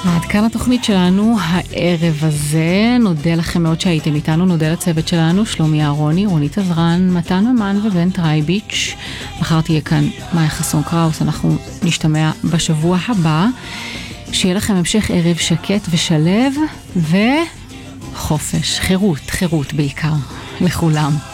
עד כאן התוכנית שלנו הערב הזה. נודה לכם מאוד שהייתם איתנו, נודה לצוות שלנו, שלומי אהרוני, רונית עזרן, מתן ממן ובן טרייביץ'. מחר תהיה כאן מאיה חסון קראוס, אנחנו נשתמע בשבוע הבא. שיהיה לכם המשך ערב שקט ושלב וחופש, חירות בעיקר לכולם.